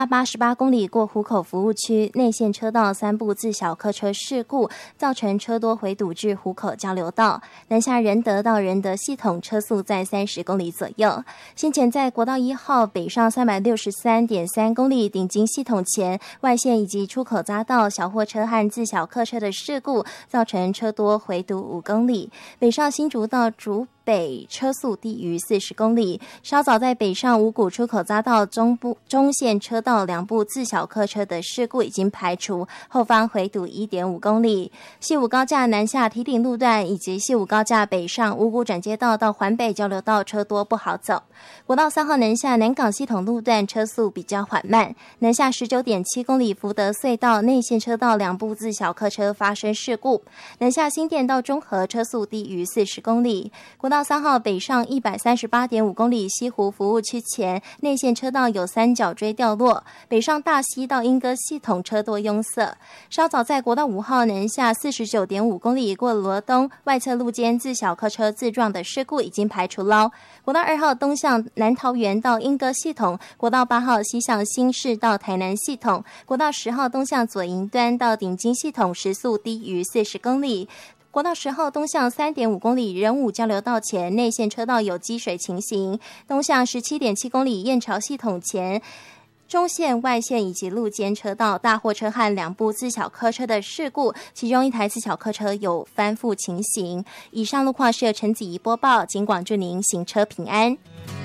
88公里过湖口服务区内线车道3部自小客车事故，造成车多回堵至湖口交流道，南下仁德到仁德系统车速在30公里左右。先前在国道1号北上363.3公里顶金系统前外线以及出口匝道小货车和自小客车的事故，造成车多回堵5公里。北上新竹到竹北车速低于40公里，稍早在北上五股出口匝道中线车道2部自小客车的事故已经排除，后方回堵 1.5 公里。西武高架南下堤顶路段以及西武高架北上五股转接道到环北交流道车多不好走。国道3号南下南港系统路段车速比较缓慢，南下 19.7 公里福德隧道内线车道2部自小客车发生事故，南下新店到中和车速低于40公里。国道3号北上 138.5 公里西湖服务区前内线车道有3角锥掉落，北上大溪到莺歌系统车多拥塞。稍早在国道5号南下 49.5 公里过罗东外侧路肩自小客车自撞的事故已经排除喽。国道2号东向南桃园到莺歌系统，国道8号西向新市到台南系统，国道10号东向左营端到顶金系统时速低于40公里。国道10号东向 3.5 公里仁武交流道前内线车道有积水情形，东向 17.7 公里燕巢系统前中线外线以及路肩车道大货车和2部自小客车的事故，其中1台自小客车有翻覆情形。以上路况是由陈子怡播报，警广祝您行车平安。